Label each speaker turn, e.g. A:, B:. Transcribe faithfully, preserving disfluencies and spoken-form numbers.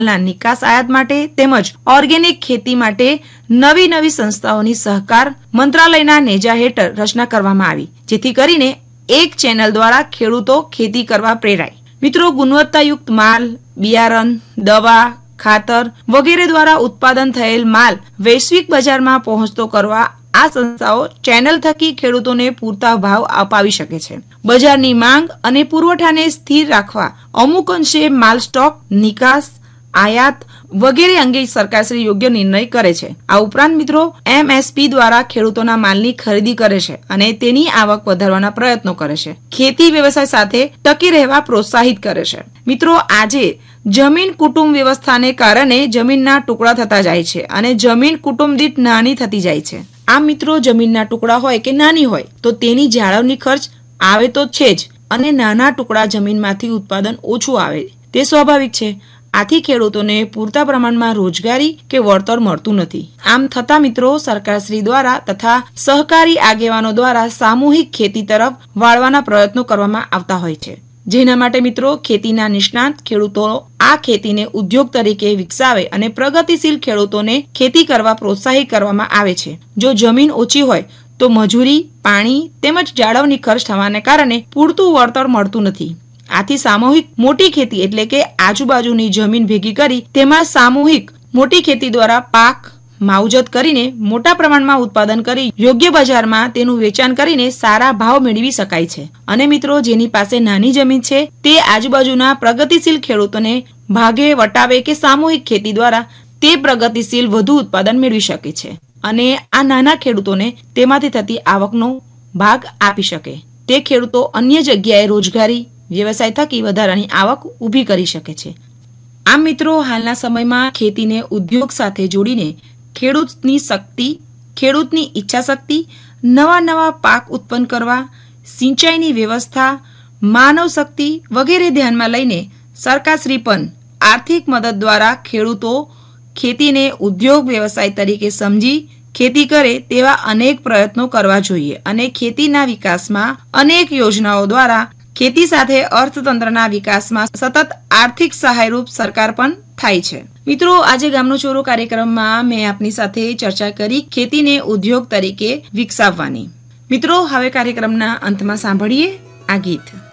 A: માલના નિકાસ આયાત માટે તેમજ ઓર્ગેનિક ખેતી માટે નવી નવી સંસ્થાઓની સહકાર મંત્રાલયના નેજા હેઠળ રચના કરવામાં આવી, જેથી કરીને એક ચેનલ દ્વારા ખેડૂતો ખેતી કરવા પ્રેરાય। મિત્રો, ગુણવત્તાયુક્ત માલ, બિયારણ, દવા, ખાતર વગેરે દ્વારા ઉત્પાદન થયેલ માલ વૈશ્વિક બજારમાં પહોંચતો કરવા આ સંસ્થાઓ ચેનલ થકી ખેડૂતોને પૂરતા ભાવ અપાવી શકે છે। બજારની માંગ અને પુરવઠાને સ્થિર રાખવા અમુક અંશે માલ સ્ટોક, નિકાસ, આયાત વગેરે અંગે સરકારશ્રી યોગ્ય નિર્ણય કરે છે। આ ઉપરાંત મિત્રો એમએસપી દ્વારા ખેડૂતોના માલની ખરીદી કરે છે અને તેની આવક વધારવાના પ્રયત્નો કરે છે, ખેતી વ્યવસાય સાથે ટકી રહેવા પ્રોત્સાહિત કરે છે। મિત્રો, આજે જમીન કુટુંબ વ્યવસ્થાને કારણે જમીનના ટુકડા થતા જાય છે અને જમીન કુટુંબ દીઠ નાની થતી જાય છે। આમ મિત્રો, જમીનના ટુકડા હોય કે નાની હોય તો તેની જાળવણી ખર્ચ આવે તો છે જ, અને નાના ટુકડા જમીનમાંથી ઉત્પાદન ઓછું આવે તે સ્વાભાવિક છે। આથી ખેડૂતોને પૂરતા પ્રમાણમાં રોજગારી કે વળતર મળતું નથી। આમ થતા મિત્રો સરકારશ્રી દ્વારા તથા સહકારી આગેવાનો દ્વારા સામૂહિક ખેતી તરફ વાળવાના પ્રયત્નો કરવામાં આવતા હોય છે, જેના માટે મિત્રો ખેતીના નિષ્ણાત ખેડૂતો આ ખેતીને ઉદ્યોગ તરીકે વિકસાવે અને પ્રગતિશીલ ખેડૂતોને ખેતી કરવા પ્રોત્સાહિત કરવામાં આવે છે। જો જમીન ઓછી હોય તો મજૂરી, પાણી તેમજ જાળવણી ખર્ચ થવાને કારણે પૂરતું વળતર મળતું નથી। આથી સામૂહિક મોટી ખેતી એટલે કે આજુબાજુની જમીન ભેગી કરી તેમાં સામૂહિક મોટી ખેતી દ્વારા પાક માવજત કરીને મોટા પ્રમાણમાં ઉત્પાદન કરી યોગ્ય બજારમાં તેનું વેચાણ કરીને સારા ભાવ મેળવી શકાય છે। અને મિત્રો, જેની પાસે નાની જમીન છે તે આજુબાજુના પ્રગતિશીલ ખેડૂતોને ભાગે વટાવે કે સામૂહિક ખેતી દ્વારા તે પ્રગતિશીલ વધુ ઉત્પાદન મેળવી શકે છે અને આ નાના ખેડૂતોને તેમાંથી થતી આવકનો ભાગ આપી શકે। તે ખેડૂતો અન્ય જગ્યાએ રોજગારી વ્યવસાય થકી વધારાની આવક ઊભી કરી શકે છે। આમ મિત્રો, હાલના સમયમાં ખેતીને ઉદ્યોગ સાથે જોડીને ખેડૂતની શક્તિ, ખેડૂતની ઈચ્છા શક્તિ, નવા નવા પાક ઉત્પન્ન કરવા, સિંચાઈની વ્યવસ્થા, માનવ શક્તિ વગેરે ધ્યાનમાં લઈને સરકારશ્રી પણ આર્થિક મદદ દ્વારા ખેડૂતો ખેતીને ઉદ્યોગ વ્યવસાય તરીકે સમજી ખેતી કરે તેવા અનેક પ્રયત્નો કરવા જોઈએ અને ખેતીના વિકાસમાં અનેક યોજનાઓ દ્વારા ખેતી સાથે અર્થતંત્રના વિકાસમાં સતત આર્થિક સહાયરૂપ સરકાર પણ થાય છે। મિત્રો, આજે ગામનો ચોરો કાર્યક્રમમાં મેં આપની સાથે ચર્ચા કરી ખેતીને ઉદ્યોગ તરીકે વિકસાવવાની। મિત્રો, હવે કાર્યક્રમના અંતમાં સાંભળીએ આ ગીત।